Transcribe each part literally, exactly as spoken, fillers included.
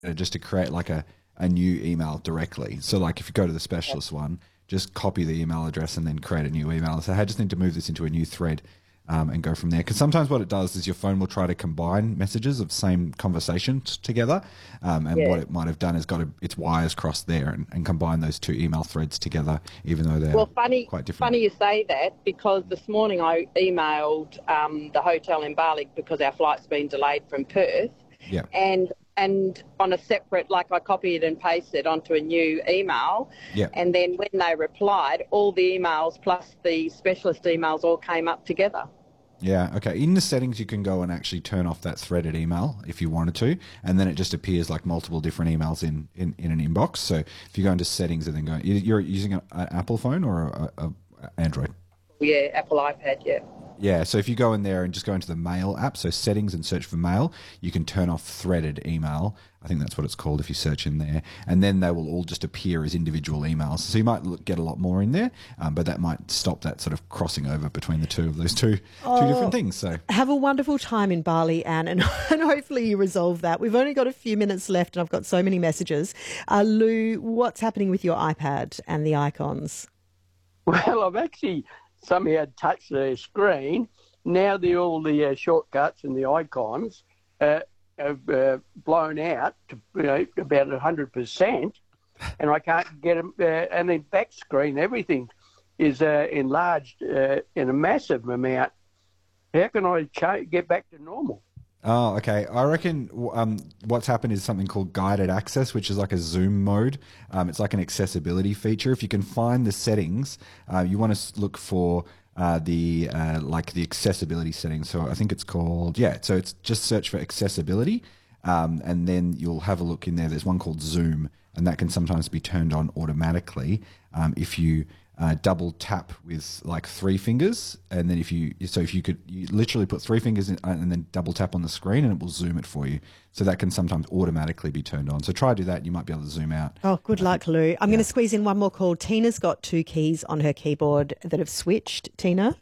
uh, just to create like a, a new email directly. So like if you go to the specialist one, just copy the email address and then create a new email. So I just need to move this into a new thread um, and go from there. Because sometimes what it does is your phone will try to combine messages of same conversations together. Um, and Yeah. what it might have done is got a, its wires crossed there and, and combine those two email threads together, even though they're Well, funny, quite different. funny you say that, because this morning I emailed um, the hotel in Bali because our flight's been delayed from Perth. Yeah. And and on a separate, like I copied and pasted onto a new email. Yeah. And then when they replied, all the emails plus the specialist emails all came up together. Yeah, okay. In the settings, you can go and actually turn off that threaded email if you wanted to, and then it just appears like multiple different emails in, in, in an inbox. So if you go into settings and then go, you're using an Apple phone or a, a, a Android? Yeah, Apple iPad, yeah. Yeah, so if you go in there and just go into the Mail app, so settings and search for Mail, you can turn off threaded email. I think that's what it's called if you search in there. And then they will all just appear as individual emails. So you might look, get a lot more in there, um, but that might stop that sort of crossing over between the two of those two, Oh, two different things. So have a wonderful time in Bali, Anne, and, and hopefully you resolve that. We've only got a few minutes left and I've got so many messages. Uh, Lou, what's happening with your iPad and the icons? Well, I've actually somehow touched the screen. Now the, all the uh, shortcuts and the icons uh, have uh, blown out to you know, about one hundred percent, and I can't get them. Uh, and the back screen, everything is uh, enlarged uh, in a massive amount. How can I ch- get back to normal? Oh, okay. I reckon um, what's happened is something called guided access, which is like a zoom mode. Um, it's like an accessibility feature. If you can find the settings, uh, you want to look for uh, the uh, like the accessibility settings. So I think it's called yeah. So it's just search for accessibility, um, and then you'll have a look in there. There's one called Zoom, and that can sometimes be turned on automatically um, if you. Uh, double tap with like three fingers, and then if you so if you could you literally put three fingers in, and then double tap on the screen, and it will zoom it for you. So that can sometimes automatically be turned on. So try to do that, and you might be able to zoom out. Oh, good luck, Lou. I'm yeah. going to squeeze in one more call. Tina's got two keys on her keyboard that have switched. Tina,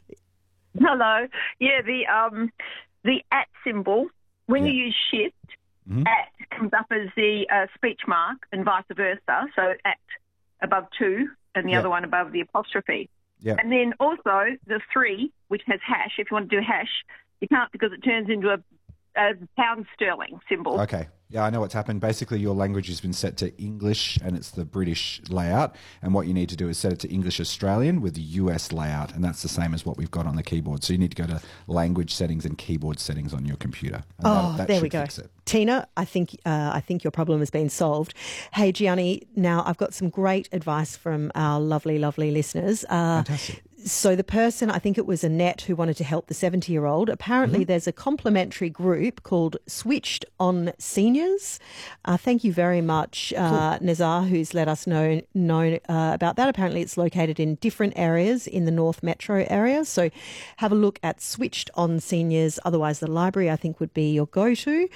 hello. Yeah, the um the at symbol when yeah. you use shift, mm-hmm. at comes up as the uh, speech mark, and vice versa. So at above two. And the yep. other one above the apostrophe. Yep. And then also the three, which has hash. If you want to do hash, you can't because it turns into a, a pound sterling symbol. Okay. Yeah, I know what's happened. Basically, your language has been set to English and it's the British layout. And what you need to do is set it to English Australian with the U S layout. And that's the same as what we've got on the keyboard. So you need to go to language settings and keyboard settings on your computer. And oh, that, that there we go. Tina, I think uh, I think your problem has been solved. Hey, Gianni, now I've got some great advice from our lovely, lovely listeners. Uh, Fantastic. So the person, I think it was Annette, who wanted to help the seventy-year-old. Apparently, mm-hmm. there's a complimentary group called Switched on Seniors. Uh, thank you very much, uh, cool. Nazar, who's let us know, know uh, about that. Apparently, it's located in different areas in the North Metro area. So have a look at Switched on Seniors. Otherwise, the library, I think, would be your go-to.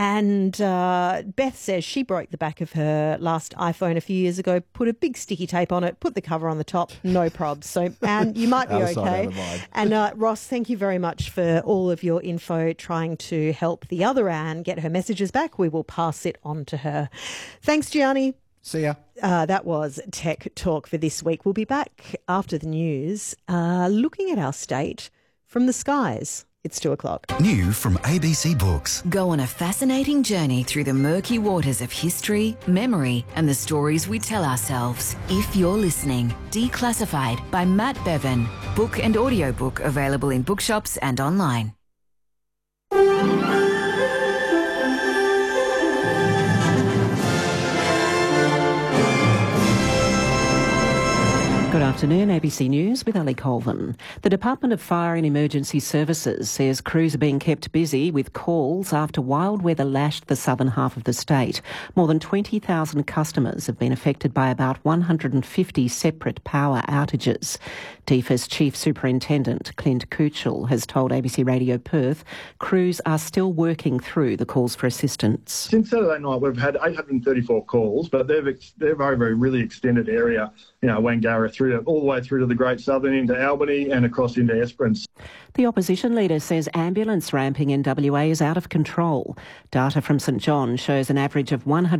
And uh, Beth says she broke the back of her last iPhone a few years ago, put a big sticky tape on it, put the cover on the top, no probs. So, and you might be okay. And uh, Ross, thank you very much for all of your info trying to help the other Anne get her messages back. We will pass it on to her. Thanks, Gianni. See ya. Uh, that was Tech Talk for this week. We'll be back after the news, uh, looking at our state from the skies. It's two o'clock. New from A B C Books. Go on a fascinating journey through the murky waters of history, memory, and the stories we tell ourselves. If You're Listening, Declassified by Matt Bevan. Book and audiobook available in bookshops and online. Good afternoon, A B C News with Ali Colvin. The Department of Fire and Emergency Services says crews are being kept busy with calls after wild weather lashed the southern half of the state. More than twenty thousand customers have been affected by about one hundred fifty separate power outages. D F A's Chief Superintendent Clint Coochel has told A B C Radio Perth crews are still working through the calls for assistance. Since Saturday night, we've had eight hundred thirty-four calls, but they've ex- they're very, very really extended area, you know, Wangara through to all the way through to the Great Southern, into Albany and across into Esperance. The opposition leader says ambulance ramping in W A is out of control. Data from St John shows an average of one hundred